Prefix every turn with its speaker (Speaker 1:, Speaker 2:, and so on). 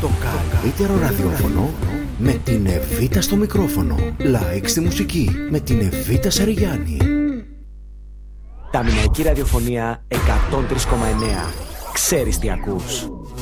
Speaker 1: Το καλύτερο ραδιόφωνο με την Εβίτα στο μικρόφωνο. Like στη μουσική με την Εβίτα Σαριγιάννη.
Speaker 2: Τα μηνιακή ραδιοφωνία 103,9. Ξέρεις τι ακούς.